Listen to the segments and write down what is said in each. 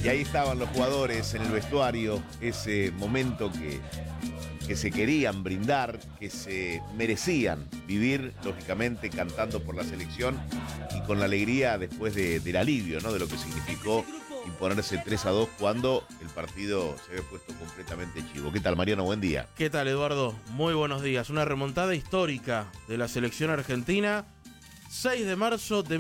Y ahí estaban los jugadores en el vestuario, ese momento que se querían brindar, que se merecían vivir, lógicamente, cantando por la selección y con la alegría después del alivio, ¿no? De lo que significó imponerse 3-2 cuando el partido se había puesto completamente chivo. ¿Qué tal, Mariano? Buen día. ¿Qué tal, Eduardo? Muy buenos días. Una remontada histórica de la selección argentina. 6 de marzo de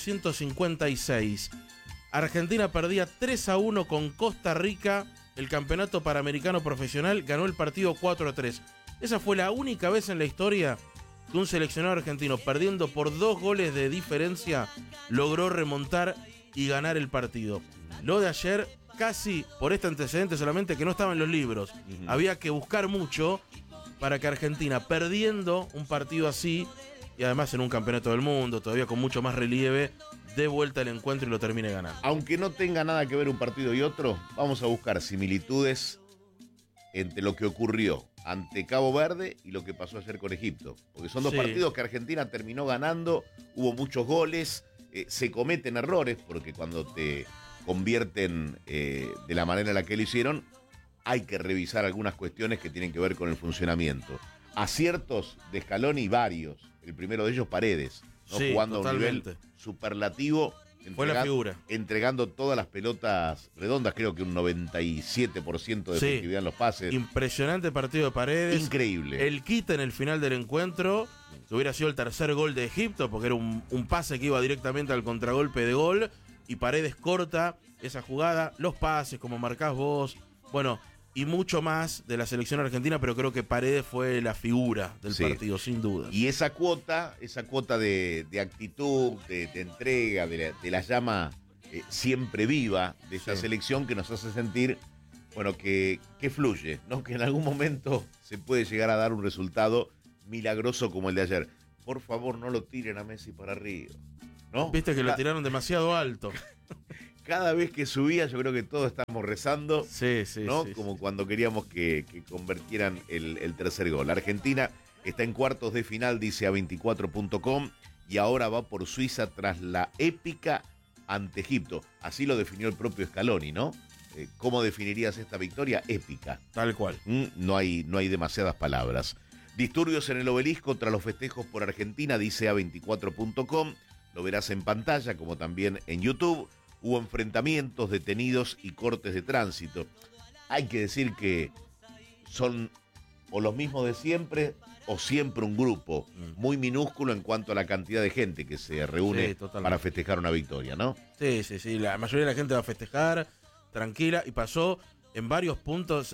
1956. Argentina perdía 3-1 con Costa Rica. El campeonato panamericano profesional ganó el partido 4-3. Esa fue la única vez en la historia que un seleccionado argentino, perdiendo por 2 goles de diferencia, logró remontar y ganar el partido. Lo de ayer, casi por este antecedente solamente, que no estaba en los libros. Había que buscar mucho para que Argentina, perdiendo un partido así, y además en un campeonato del mundo, todavía con mucho más relieve, dé vuelta el encuentro y lo termine ganando. Aunque no tenga nada que ver un partido y otro, vamos a buscar similitudes entre lo que ocurrió ante Cabo Verde y lo que pasó ayer con Egipto. Porque son dos partidos que Argentina terminó ganando, hubo muchos goles, se cometen errores, porque cuando te convierten de la manera en la que lo hicieron, hay que revisar algunas cuestiones que tienen que ver con el funcionamiento. Aciertos de Scaloni varios, el primero de ellos Paredes, ¿no? Sí, jugando totalmente. a un nivel superlativo, Fue la figura. entregando todas las pelotas redondas, creo que un 97% de efectividad en los pases. Impresionante partido de Paredes. Increíble. El quite en el final del encuentro, que hubiera sido el tercer gol de Egipto, porque era un pase que iba directamente al contragolpe de gol, y Paredes corta esa jugada, los pases, como marcás vos, bueno, y mucho más de la selección argentina, pero creo que Paredes fue la figura del partido, sin duda. Y esa cuota de actitud, de entrega, de la llama siempre viva de esta selección, que nos hace sentir, bueno, que fluye, ¿no? Que en algún momento se puede llegar a dar un resultado milagroso como el de ayer. Por favor, no lo tiren a Messi para arriba, ¿no? Viste que lo tiraron demasiado alto. Cada vez que subía, yo creo que todos estamos rezando, ¿no? Como cuando queríamos que convirtieran el tercer gol. La Argentina está en cuartos de final, dice A24.com, y ahora va por Suiza tras la épica ante Egipto. Así lo definió el propio Scaloni, ¿no? ¿Cómo definirías esta victoria? Épica. Tal cual. No hay demasiadas palabras. Disturbios en el Obelisco tras los festejos por Argentina, dice A24.com. Lo verás en pantalla, como también en YouTube. Hubo enfrentamientos, detenidos y cortes de tránsito. Hay que decir que son o los mismos de siempre o siempre un grupo muy minúsculo en cuanto a la cantidad de gente que se reúne para festejar una victoria, ¿no? Sí. La mayoría de la gente va a festejar tranquila, y pasó en varios puntos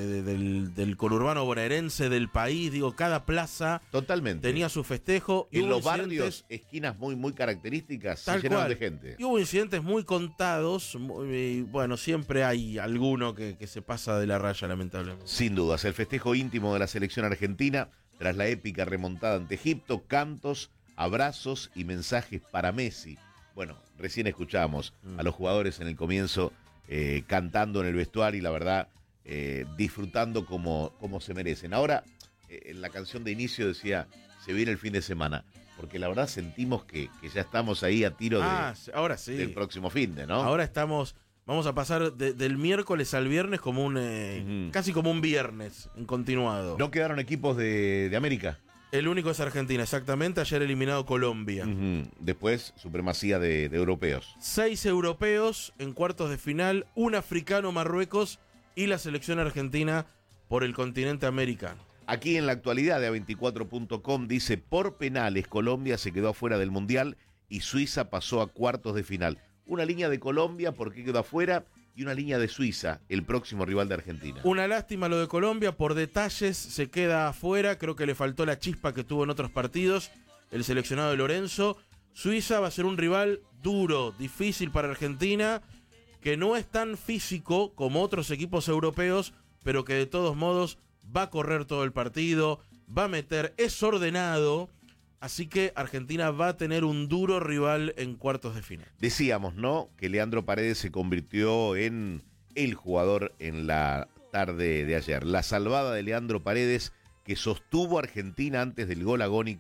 del conurbano bonaerense, del país, digo, cada plaza tenía su festejo. Y en los barrios, esquinas muy características, se llenaron de gente. Y hubo incidentes muy contados, bueno, siempre hay alguno que se pasa de la raya, lamentablemente. Sin dudas, el festejo íntimo de la selección argentina, tras la épica remontada ante Egipto, cantos, abrazos y mensajes para Messi. Bueno, recién escuchamos a los jugadores en el comienzo cantando en el vestuario y la verdad disfrutando como se merecen. Ahora, en la canción de inicio decía, se viene el fin de semana, porque la verdad sentimos que ya estamos ahí a tiro ahora sí, del próximo fin de, ¿no? Ahora vamos a pasar del miércoles al viernes como casi como un viernes en continuado. ¿No quedaron equipos de América? El único es Argentina, exactamente. Ayer eliminado Colombia. Después, supremacía de europeos. 6 europeos en cuartos de final, un africano, Marruecos, y la selección argentina por el continente americano. Aquí en la actualidad de A24.com dice, por penales Colombia se quedó afuera del Mundial y Suiza pasó a cuartos de final. Una línea de Colombia, ¿por qué quedó afuera? Y una línea de Suiza, el próximo rival de Argentina. Una lástima lo de Colombia, por detalles se queda afuera, creo que le faltó la chispa que tuvo en otros partidos el seleccionado de Lorenzo. Suiza va a ser un rival duro, difícil para Argentina, que no es tan físico como otros equipos europeos, pero que de todos modos va a correr todo el partido, va a meter, es ordenado. Así que Argentina va a tener un duro rival en cuartos de final. Decíamos, ¿no?, que Leandro Paredes se convirtió en el jugador en la tarde de ayer. La salvada de Leandro Paredes que sostuvo a Argentina antes del gol agónico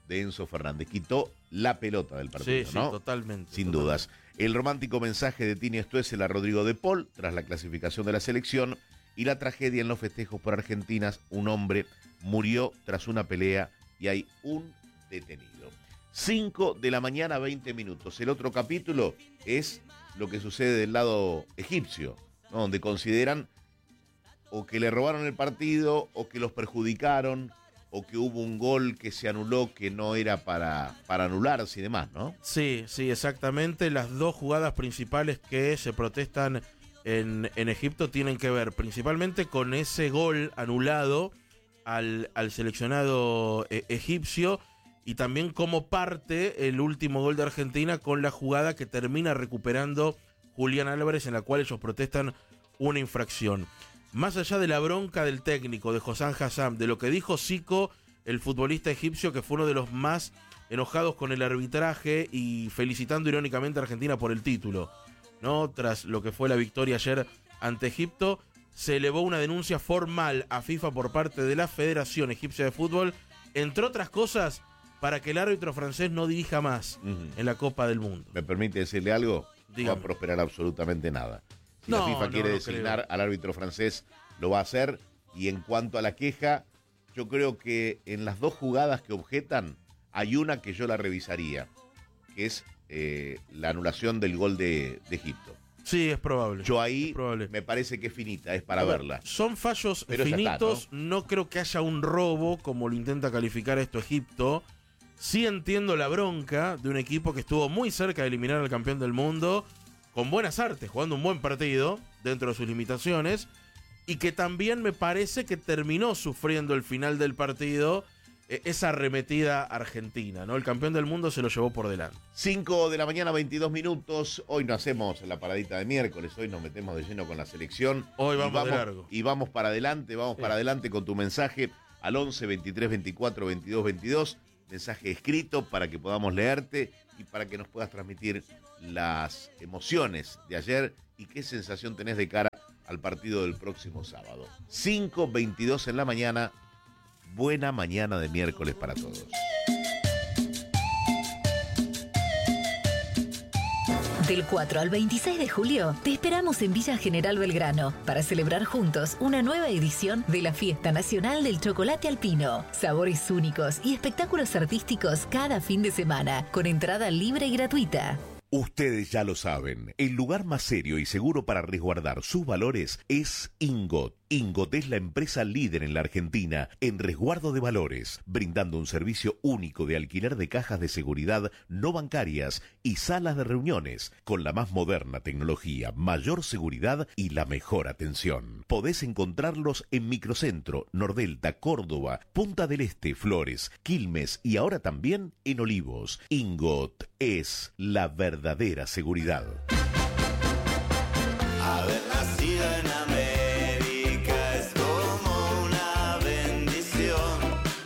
de Enzo Fernández. Quitó la pelota del partido, sí, ¿no? Totalmente. Sin dudas. El romántico mensaje de Tini Stoessel a Rodrigo de Paul tras la clasificación de la selección y la tragedia en los festejos por Argentina. Un hombre murió tras una pelea y hay un detenido. 5 de la mañana, 20 minutos. El otro capítulo es lo que sucede del lado egipcio, ¿no? Donde consideran o que le robaron el partido, o que los perjudicaron, o que hubo un gol que se anuló que no era para anularse y demás, ¿no? Sí, exactamente. Las dos jugadas principales que se protestan en Egipto tienen que ver principalmente con ese gol anulado al seleccionado egipcio, y también como parte el último gol de Argentina con la jugada que termina recuperando Julián Álvarez, en la cual ellos protestan una infracción. Más allá de la bronca del técnico, de Hossam Hassam, de lo que dijo Zico, el futbolista egipcio, que fue uno de los más enojados con el arbitraje y felicitando irónicamente a Argentina por el título, ¿no? Tras lo que fue la victoria ayer ante Egipto, se elevó una denuncia formal a FIFA por parte de la Federación Egipcia de Fútbol, entre otras cosas, para que el árbitro francés no dirija más en la Copa del Mundo. ¿Me permite decirle algo? Dígame. No va a prosperar absolutamente nada. Si No, la FIFA quiere no designar creo. al árbitro francés, lo va a hacer. Y en cuanto a la queja, yo creo que en las dos jugadas que objetan, hay una que yo la revisaría, que es la anulación del gol de Egipto. Sí, es probable. Yo ahí es probable. me parece que es finita, es para verla. Son fallos Pero ya finitos, está, ¿no? Creo que haya un robo, como lo intenta calificar esto Egipto. Sí entiendo la bronca de un equipo que estuvo muy cerca de eliminar al campeón del mundo, con buenas artes, jugando un buen partido, dentro de sus limitaciones, y que también me parece que terminó sufriendo el final del partido esa arremetida argentina, ¿no? El campeón del mundo se lo llevó por delante. 5 de la mañana, 22 minutos. Hoy no hacemos la paradita de miércoles, hoy nos metemos de lleno con la selección. Hoy vamos de largo. Y vamos para adelante, para adelante con tu mensaje al 11 23 24 22 22. Mensaje escrito para que podamos leerte y para que nos puedas transmitir las emociones de ayer y qué sensación tenés de cara al partido del próximo sábado. 5:22 en la mañana. Buena mañana de miércoles para todos. Del 4 al 26 de julio, te esperamos en Villa General Belgrano para celebrar juntos una nueva edición de la Fiesta Nacional del Chocolate Alpino. Sabores únicos y espectáculos artísticos cada fin de semana, con entrada libre y gratuita. Ustedes ya lo saben, el lugar más serio y seguro para resguardar sus valores es Ingot. Ingot es la empresa líder en la Argentina en resguardo de valores, brindando un servicio único de alquiler de cajas de seguridad no bancarias y salas de reuniones, con la más moderna tecnología, mayor seguridad y la mejor atención. Podés encontrarlos en Microcentro, Nordelta, Córdoba, Punta del Este, Flores, Quilmes y ahora también en Olivos. Ingot es la verdadera seguridad. Haber nacido en América es como una bendición.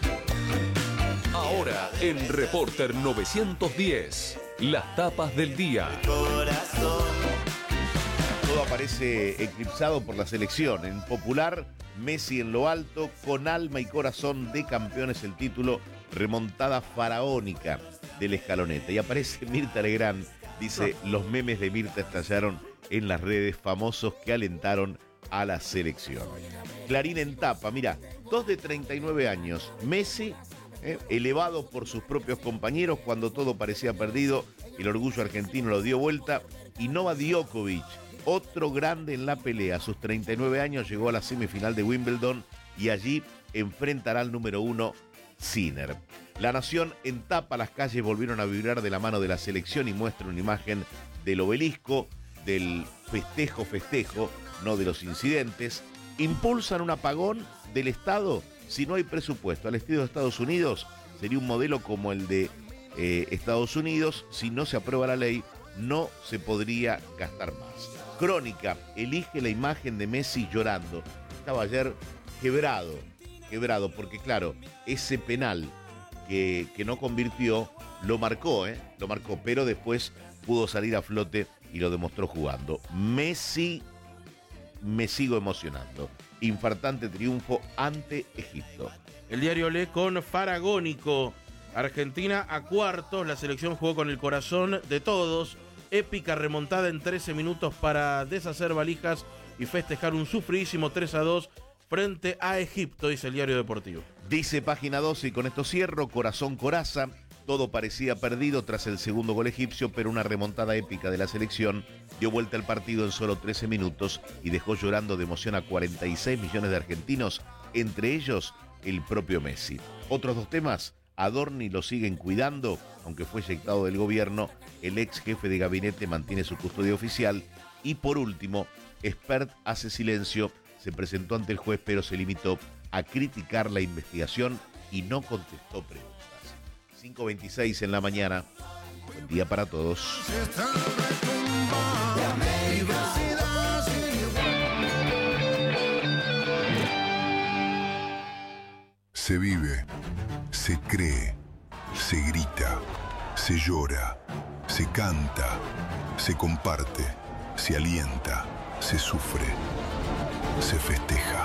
Ahora en Reporter 910, las tapas del día. Corazón. Todo aparece eclipsado por la selección. En popular, Messi en lo alto, con alma y corazón de campeones el título, remontada faraónica del Escaloneta. Y aparece Mirta Legrand, dice, los memes de Mirta estallaron en las redes, famosos que alentaron a la selección. Clarín en tapa, mira, 2 de 39 años, Messi, elevado por sus propios compañeros cuando todo parecía perdido, el orgullo argentino lo dio vuelta, y Novak Djokovic, otro grande en la pelea, a sus 39 años llegó a la semifinal de Wimbledon y allí enfrentará al número 1, Sinner. La nación en tapa, las calles volvieron a vibrar de la mano de la selección y muestra una imagen del obelisco, del festejo, no de los incidentes. Impulsan un apagón del Estado si no hay presupuesto. Al estilo de Estados Unidos, sería un modelo como el de Estados Unidos. Si no se aprueba la ley, no se podría gastar más. Crónica, elige la imagen de Messi llorando. Estaba ayer quebrado, porque claro, ese penal que no convirtió, lo marcó, pero después pudo salir a flote y lo demostró jugando. Messi, me sigo emocionando. Infartante triunfo ante Egipto. El diario Le con Faragónico. Argentina a cuartos, la selección jugó con el corazón de todos. Épica remontada en 13 minutos para deshacer valijas y festejar un sufridísimo 3-2 frente a Egipto, dice el Diario Deportivo. Dice Página 12, y con esto cierro, Corazón Coraza. Todo parecía perdido tras el segundo gol egipcio, pero una remontada épica de la selección dio vuelta al partido en solo 13 minutos y dejó llorando de emoción a 46 millones de argentinos, entre ellos el propio Messi. Otros dos temas, Adorni lo siguen cuidando, aunque fue eyectado del gobierno, el ex jefe de gabinete mantiene su custodia oficial, y por último, Spert hace silencio, se presentó ante el juez pero se limitó a criticar la investigación y no contestó preguntas. 5:26 en la mañana. Buen día para todos. Se vive, se cree, se grita, se llora, se canta, se comparte, se alienta, se sufre, se festeja.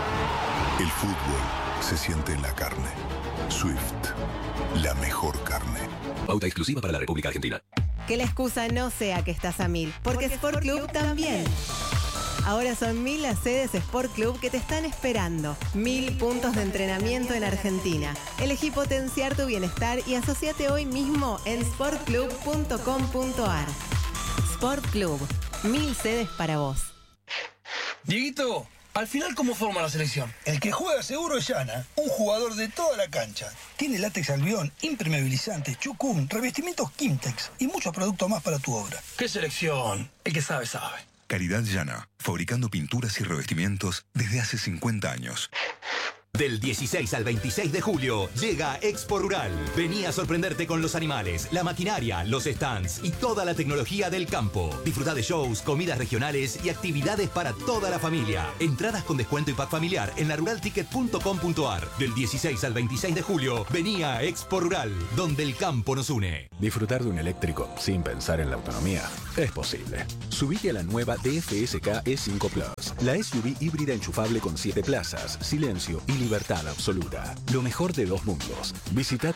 El fútbol se siente en la carne. Swift, la mejor carne. Pauta exclusiva para la República Argentina. Que la excusa no sea que estás a 1000, porque Sport Club también. Ahora son 1000 las sedes Sport Club que te están esperando. 1000 puntos de entrenamiento en Argentina. Elegí potenciar tu bienestar y asociate hoy mismo en sportclub.com.ar. Sport Club, 1000 sedes para vos. Dieguito, al final, ¿cómo forma la selección? El que juega seguro es Yana, un jugador de toda la cancha. Tiene látex albión, impermeabilizante, chucum, revestimientos Kimtex y muchos productos más para tu obra. ¿Qué selección? El que sabe, sabe. Calidad Yana, fabricando pinturas y revestimientos desde hace 50 años. Del 16 al 26 de julio llega Expo Rural. Vení a sorprenderte con los animales, la maquinaria, los stands y toda la tecnología del campo. Disfruta de shows, comidas regionales y actividades para toda la familia. Entradas con descuento y pack familiar en laruralticket.com.ar. Del 16 al 26 de julio, vení a Expo Rural, donde el campo nos une. Disfrutar de un eléctrico sin pensar en la autonomía es posible. Subite a la nueva DFSK E5 Plus, la SUV híbrida enchufable con 7 plazas, silencio y libertad absoluta. Lo mejor de dos mundos. Visita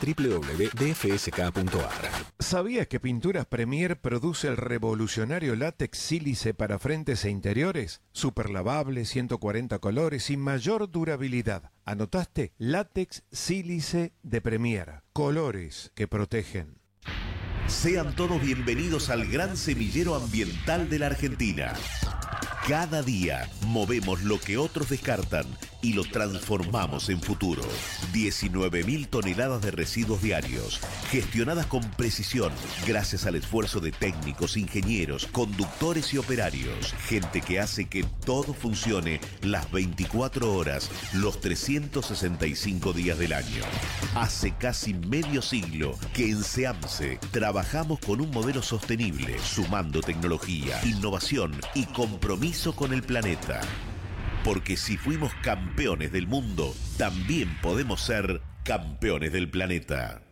www.dfsk.ar. ¿Sabías que Pinturas Premier produce el revolucionario látex sílice para frentes e interiores? Super lavable, 140 colores y mayor durabilidad. ¿Anotaste? Látex sílice de Premier. Colores que protegen. Sean todos bienvenidos al gran semillero ambiental de la Argentina. Cada día movemos lo que otros descartan y lo transformamos en futuro. 19.000 toneladas de residuos diarios, gestionadas con precisión, gracias al esfuerzo de técnicos, ingenieros, conductores y operarios. Gente que hace que todo funcione las 24 horas, los 365 días del año. Hace casi medio siglo que en SEAMSE trabajamos con un modelo sostenible, sumando tecnología, innovación y compromiso con el planeta. Porque si fuimos campeones del mundo, también podemos ser campeones del planeta.